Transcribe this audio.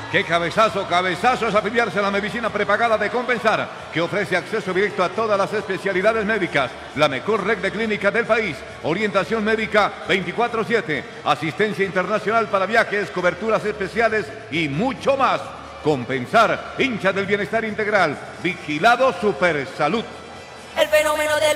¡Qué cabezazo! Cabezazo es afiliarse a la medicina prepagada de Compensar, que ofrece acceso directo a todas las especialidades médicas, la mejor red de clínicas del país, orientación médica 24/7, asistencia internacional para viajes, coberturas especiales y mucho más. Compensar, hincha del bienestar integral, vigilado Supersalud. El fenómeno del